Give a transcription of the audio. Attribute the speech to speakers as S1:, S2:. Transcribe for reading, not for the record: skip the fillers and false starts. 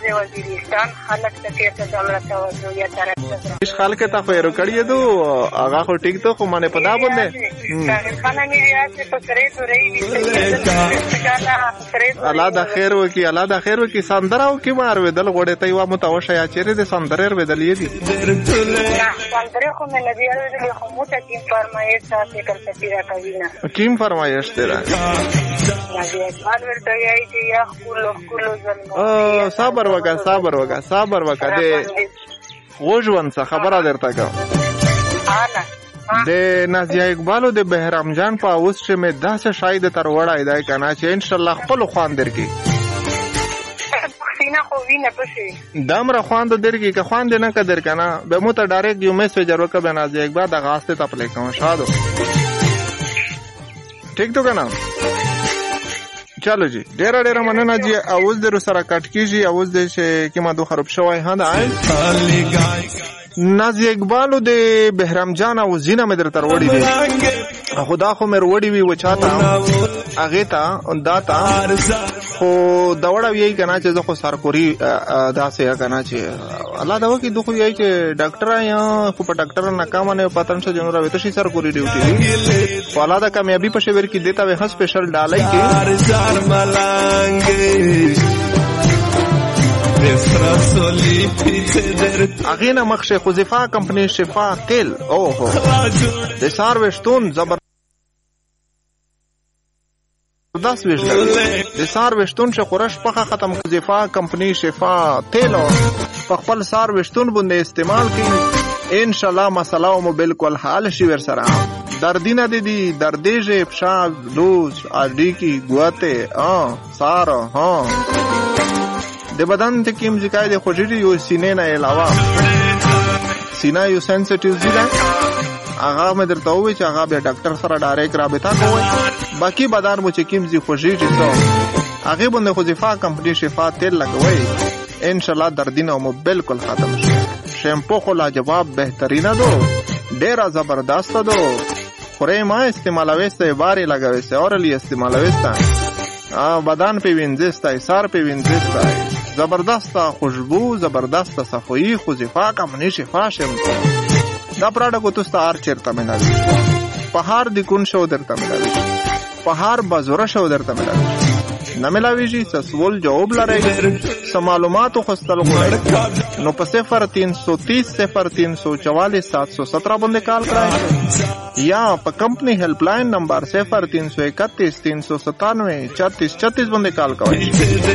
S1: د وزیرستان خلک ته چېرته دومره توجه یا طرف
S2: ته خلک ته خو یې کړی دو هغه خو ټیک ته خو باندې په دا باندې
S1: خانه مې یاد په سره تورې
S2: الله د خیر وکي الله د خیر وکي سندره وکي مار ودل غوړې ته یو متوشه یا چیرې د سندره ودلې دي
S1: سندره خو مې لدی ورته خو مو ته کیم فرمایش ساتي کړ سپیرا کوي نه
S2: کیم فرمایش ته را صبر وکا دې غوژون څه خبره درته کوم د نازیه اقبالو د بهرام جان په اوس چې مې داسې شاید تر وړای دی کنه چې ان شاء الله خپل خوان درکې دامره خوان درکې که خوان دې نه قدر کنه به مو ته ډایرکټ یو میسج ورکړه به نازیه اقبال د غاسته تپلې کوم شادو ٹھیک تو کنه چلو جی ډیره مننه جی اوس در سره کټ کیږي اوس د چې کیما دو خراب شوی هدا نازیه اقبالو د بهرام جان او زینه مې در تر وړي دي خدا خو مې وړي وی وچاته اغه تا داتا خو دوړه وی کنه چې زه خو سرکوري داسې کنه چې الله دا وکي دوه یی چې ډاکټر یا خو په ډاکټر ناکام نه پاتن شه جنور وته شي سرکوري ډیوټي والا دا کامیابی په شویر کې دیتا وې سپیشل ډالای کې اغینا مخش خزفا کمپنی شفا تیل اوه د سار وشتون زبردست وشتون د سار وشتون ش قرش پخه ختم خزفا کمپنی شفا تیل په خپل سار وشتون باندې استعمال کړئ ان شاء الله مساله مو بالکل حل شي ور سره دردینه دي دردېږي پښا لوز اډی کی ګوته سار د بدن ته کیم ځکای د خوجری یو سینې نه علاوه سینا یو سنسټیو ځای هغه مې درته وې چې هغه به ډاکټر سره ډایرکټ رابطه کوي باقی بدن مو چې کیم ځي خوجری څو هغه باندې خزفا کمپنی شفا تیل لګوي ان شاء الله دردینه مو بالکل ختم شي شیمپو خو لاجواب بهترینه دو ډیره زبردست دو خوري ما استعمالوي ست باري لګوي ست اورلی استعمالوي ست بدن په وینځستای سار په وینځستای زبردست خوشبو زبردست صفوی خزفا کمپنی شفا شیمپو دا پروډکټ تاسو هر چیرته ملایي په هر د کون شو درته ملایي په هر بازار شو درته ملایي نه ملاویږي سسول جواب لري سم معلوماتو خستل غواړي نو په 0330 0344 717 باندې کال کړئ یا په کمپنی هیلپ لاین نمبر 0331 397 34 34 باندې کال کوئ